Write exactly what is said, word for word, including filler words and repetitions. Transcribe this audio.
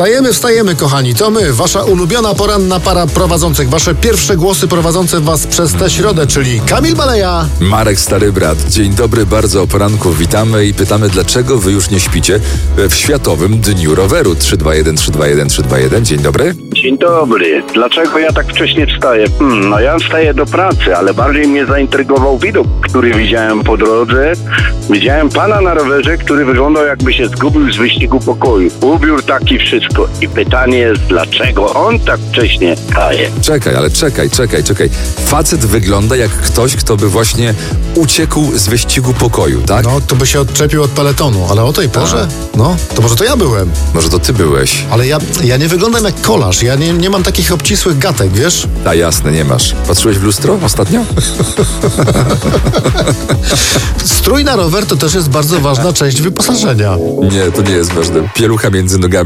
Wstajemy, wstajemy, kochani. To my, wasza ulubiona poranna para prowadzących. Wasze pierwsze głosy prowadzące was przez tę środę, czyli Kamil Baleja, Marek Stary Brat. Dzień dobry, bardzo o poranku witamy i pytamy, dlaczego wy już nie śpicie w Światowym Dniu Roweru. trzy dwa jeden, trzy dwa jeden, trzy dwa jeden. Dzień dobry. Dzień dobry. Dlaczego ja tak wcześnie wstaję? Hmm, no ja wstaję do pracy, ale bardziej mnie zaintrygował widok, który widziałem po drodze. Widziałem pana na rowerze, który wyglądał, jakby się zgubił z wyścigu pokoju. Ubiór taki, wszystko. I pytanie jest, dlaczego on tak wcześnie wstaje? Czekaj, ale czekaj, czekaj, czekaj. Facet wygląda jak ktoś, kto by właśnie uciekł z wyścigu pokoju, tak? no to by się odczepił od peletonu, ale o tej porze? No, to może to ja byłem. Może to ty byłeś. Ale ja, ja nie wyglądam jak kolarz, ja nie, nie mam takich obcisłych gatek, wiesz? A jasne, nie masz. Patrzyłeś w lustro ostatnio? Strój na rower to też jest bardzo ważna część wyposażenia. Nie, to nie jest ważne. Pielucha między nogami.